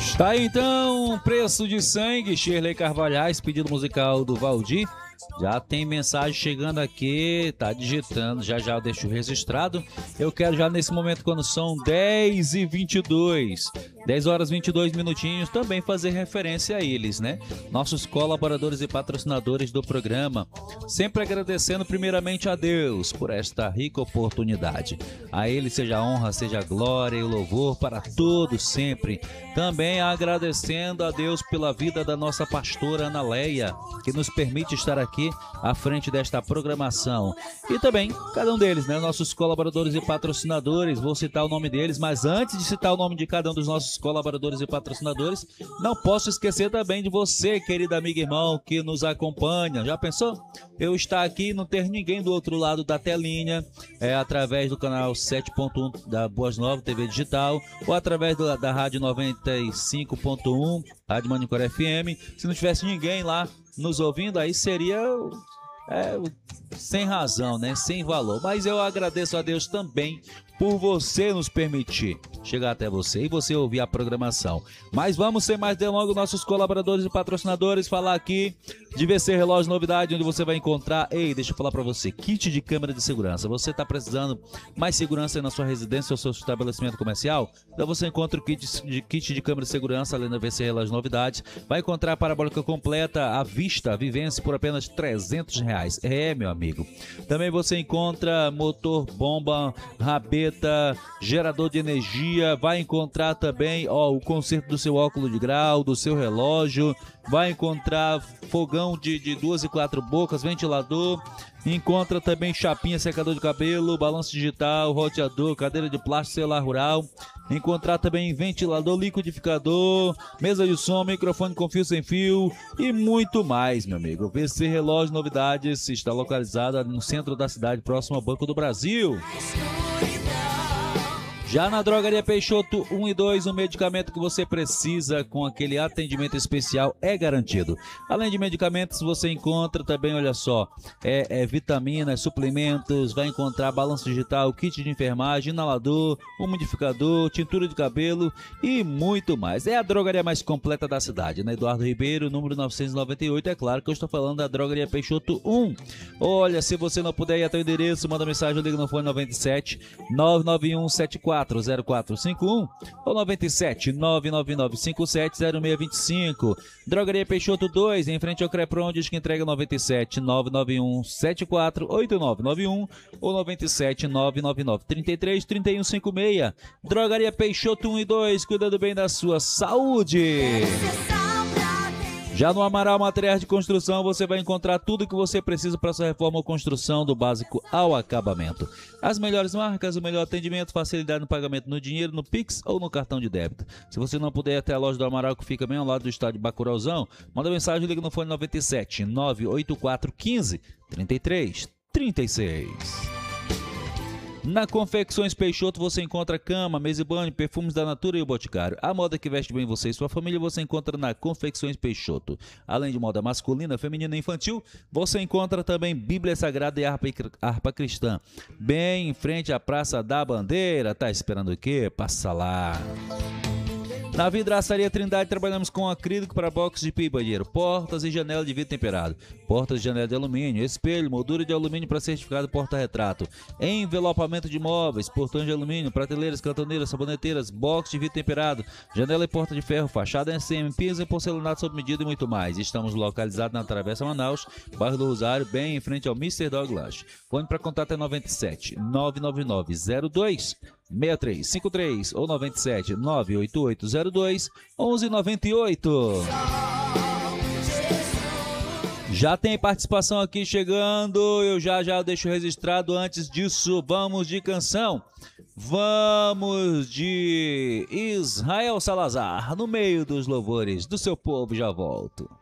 Tá aí então, Preço de Sangue, Shirley Carvalhais, pedido musical do Valdir. Já tem mensagem chegando aqui, tá digitando, já eu deixo registrado. Eu quero já nesse momento, quando são 10h22, 10 horas 22 minutinhos, também fazer referência a eles, né? Nossos colaboradores e patrocinadores do programa. Sempre agradecendo primeiramente a Deus por esta rica oportunidade. A Ele seja a honra, seja a glória e o louvor para todos sempre. Também agradecendo a Deus pela vida da nossa pastora Ana Leia, que nos permite estar aqui à frente desta programação. E também cada um deles, né? Nossos colaboradores e patrocinadores. Vou citar o nome deles, mas antes de citar o nome de cada um dos nossos colaboradores e patrocinadores, não posso esquecer também de você, querido amigo e irmão, que nos acompanha. Já pensou? Eu estar aqui e não ter ninguém do outro lado da telinha, através do canal 7.1 da Boas Novas TV Digital, ou através da Rádio 95.1, Rádio Manicor FM. Se não tivesse ninguém lá nos ouvindo, aí seria sem razão, né? Sem valor. Mas eu agradeço a Deus também por você nos permitir chegar até você e você ouvir a programação. Mas vamos sem mais delongas, nossos colaboradores e patrocinadores, falar aqui de VC Relógio Novidade, onde você vai encontrar, deixa eu falar para você, kit de câmera de segurança. Você está precisando mais segurança na sua residência ou seu estabelecimento comercial? Então você encontra o kit de câmera de segurança, além da VC Relógio Novidade. Vai encontrar a parabólica completa à vista, Vivence, por apenas R$300. Meu amigo. Também você encontra motor, bomba, rabeta, gerador de energia. Vai encontrar também o conserto do seu óculos de grau, do seu relógio. Vai encontrar fogão de 2 e 4 bocas, ventilador. Encontra também chapinha, secador de cabelo, balanço digital, roteador, cadeira de plástico, celular rural. Encontrar também ventilador, liquidificador, mesa de som, microfone com fio sem fio e muito mais, meu amigo. VC Relógio Novidades está localizada no centro da cidade, próximo ao Banco do Brasil. Já na Drogaria Peixoto 1 e 2, o medicamento que você precisa com aquele atendimento especial é garantido. Além de medicamentos, você encontra também, olha só, vitaminas, suplementos, vai encontrar balanço digital, kit de enfermagem, inalador, umidificador, tintura de cabelo e muito mais. É a drogaria mais completa da cidade, né? Eduardo Ribeiro, número 998, é claro que eu estou falando da Drogaria Peixoto 1. Olha, se você não puder ir até o endereço, manda mensagem, liga no fone 97 991 74 0451 ou 97 999 57 0625. Drogaria Peixoto 2, em frente ao Crepron, diz que entrega 97 991 74 8991 ou 97 999 33 3156. Drogaria Peixoto 1 e 2, cuidando bem da sua saúde. Já no Amaral Materiais de Construção, você vai encontrar tudo o que você precisa para sua reforma ou construção, do básico ao acabamento. As melhores marcas, o melhor atendimento, facilidade no pagamento no dinheiro, no Pix ou no cartão de débito. Se você não puder ir até a loja do Amaral, que fica bem ao lado do estádio Bacurauzão, manda mensagem e liga no fone 97 984 15 33 36. Na Confecções Peixoto você encontra cama, mesa e banho, perfumes da Natura e o Boticário. A moda que veste bem você e sua família você encontra na Confecções Peixoto. Além de moda masculina, feminina e infantil, você encontra também Bíblia Sagrada e harpa cristã. Bem em frente à Praça da Bandeira. Tá esperando o quê? Passa lá. Na Vidraçaria Trindade trabalhamos com acrílico para box de pia e banheiro, portas e janela de vidro temperado, portas e janela de alumínio, espelho, moldura de alumínio para certificado porta-retrato, envelopamento de móveis, portões de alumínio, prateleiras, cantoneiras, saboneteiras, box de vidro temperado, janela e porta de ferro, fachada em SM, piso em porcelanato sob medida e muito mais. Estamos localizados na Travessa Manaus, bairro do Rosário, bem em frente ao Mr. Dog Lunch. Fone para contato é 97 999 02 6353 ou 97 98802 1198. Já tem participação aqui chegando, eu já deixo registrado. Antes disso, vamos de canção. Vamos de Israel Salazar, no meio dos louvores do seu povo. Já volto.